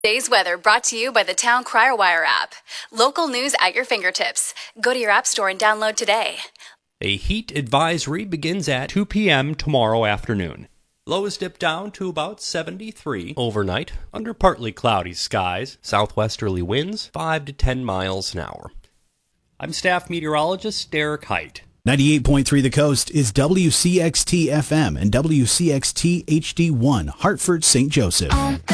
Today's weather brought to you by the Town Crier Wire app. Local news at your fingertips. Go to your app store and download today. A heat advisory begins at 2 p.m. tomorrow afternoon. Lows dip down to about 73 overnight under partly cloudy skies. Southwesterly winds 5 to 10 miles an hour. I'm staff meteorologist Derek Height. 98.3 The Coast is WCXT FM and WCXT HD1, Hartford, St. Joseph.